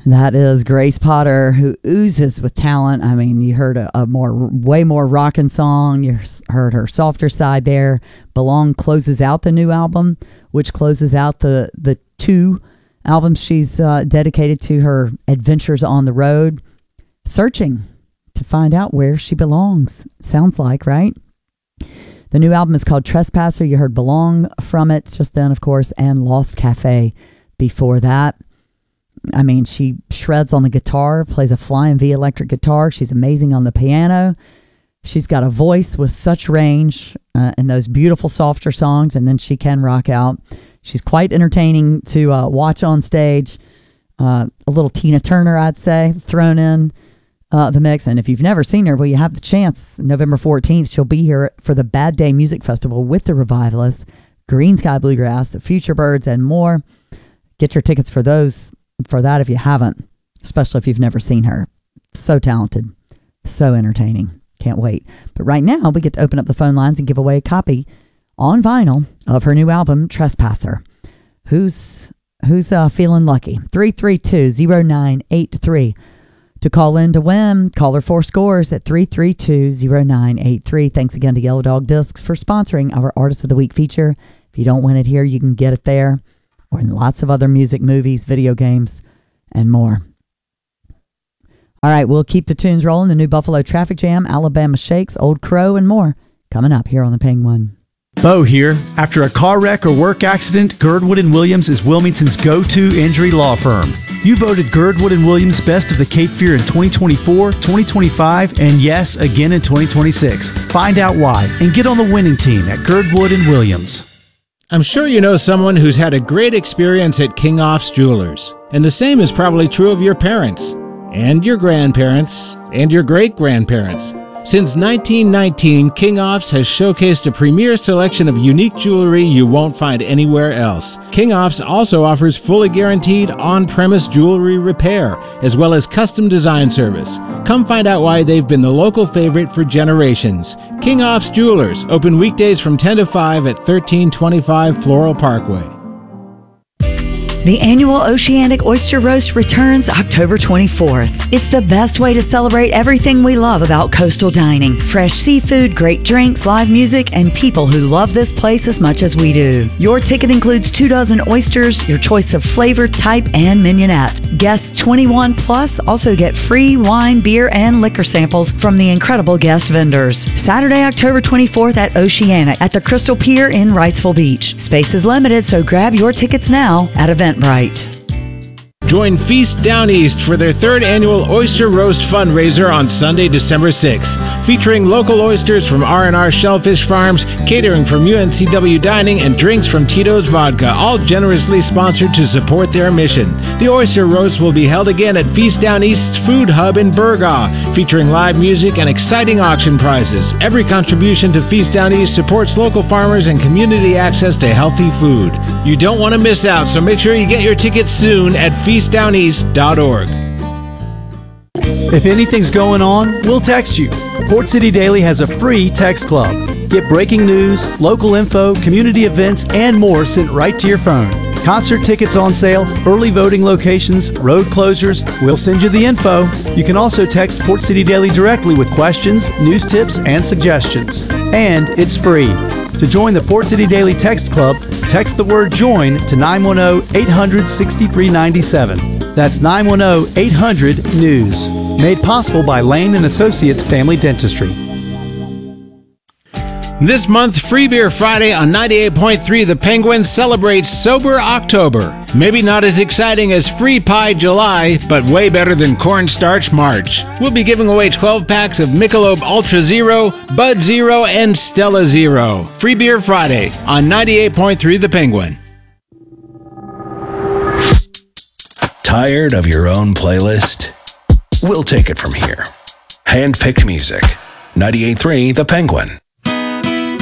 That is Grace Potter, who oozes with talent. I mean, you heard a way more rockin' song. You heard her softer side there. Belong closes out the new album, which closes out the two albums she's dedicated to her adventures on the road, searching to find out where she belongs. Sounds like, right? The new album is called Trespasser. You heard Belong from it just then, of course, and Lost Cafe before that. I mean, she shreds on the guitar, plays a Flying V electric guitar. She's amazing on the piano. She's got a voice with such range in those beautiful, softer songs, and then she can rock out. She's quite entertaining to watch on stage. A little Tina Turner, I'd say, thrown in the mix. And if you've never seen her, well, you have the chance. November 14th, she'll be here for the Bad Day Music Festival with the Revivalists, Green Sky Bluegrass, the Future Birds, and more. Get your tickets for that if you haven't, especially if you've never seen her. So talented, so entertaining. Can't wait. But right now, we get to open up the phone lines and give away a copy on vinyl of her new album, Trespasser. Who's feeling lucky? 332-0983. To call in to win, call her 4 scores at 332-0983. Thanks again to Yellow Dog Discs for sponsoring our Artist of the Week feature. If you don't win it here, you can get it there or in lots of other music, movies, video games, and more. All right, we'll keep the tunes rolling. The new Buffalo Traffic Jam, Alabama Shakes, Old Crow, and more coming up here on the Penguin. Bo here. After a car wreck or work accident, Girdwood & Williams is Wilmington's go-to injury law firm. You voted Girdwood & Williams Best of the Cape Fear in 2024, 2025, and yes, again in 2026. Find out why and get on the winning team at Girdwood & Williams. I'm sure you know someone who's had a great experience at King Off's Jewelers. And the same is probably true of your parents, and your grandparents, and your great-grandparents. Since 1919, King Off's has showcased a premier selection of unique jewelry you won't find anywhere else. King Off's also offers fully guaranteed on-premise jewelry repair, as well as custom design service. Come find out why they've been the local favorite for generations. King Off's Jewelers, open weekdays from 10 to 5 at 1325 Floral Parkway. The annual Oceanic Oyster Roast returns October 24th. It's the best way to celebrate everything we love about coastal dining. Fresh seafood, great drinks, live music, and people who love this place as much as we do. Your ticket includes 24 oysters, your choice of flavor, type, and mignonette. Guests 21 plus also get free wine, beer, and liquor samples from the incredible guest vendors. Saturday, October 24th at Oceanic at the Crystal Pier in Wrightsville Beach. Space is limited, so grab your tickets now at Eventbrite. Join Feast Down East for their 3rd annual Oyster Roast fundraiser on Sunday, December 6th, featuring local oysters from R&R Shellfish Farms, catering from UNCW Dining, and drinks from Tito's Vodka, all generously sponsored to support their mission. The Oyster Roast will be held again at Feast Down East's Food Hub in Burgaw, featuring live music and exciting auction prizes. Every contribution to Feast Down East supports local farmers and community access to healthy food. You don't want to miss out, so make sure you get your tickets soon at feastdowneast.org. If anything's going on, we'll text you. Port City Daily has a free text club. Get breaking news, local info, community events, and more sent right to your phone. Concert tickets on sale, early voting locations, road closures, we'll send you the info. You can also text Port City Daily directly with questions, news tips, and suggestions. And it's free. To join the Port City Daily Text Club, text the word JOIN to 910-800-6397. That's 910-800-NEWS. Made possible by Lane & Associates Family Dentistry. This month, Free Beer Friday on 98.3 The Penguin celebrates Sober October. Maybe not as exciting as Free Pie July, but way better than Cornstarch March. We'll be giving away 12 packs of Michelob Ultra Zero, Bud Zero, and Stella Zero. Free Beer Friday on 98.3 The Penguin. Tired of your own playlist? We'll take it from here. Handpicked music. 98.3 The Penguin.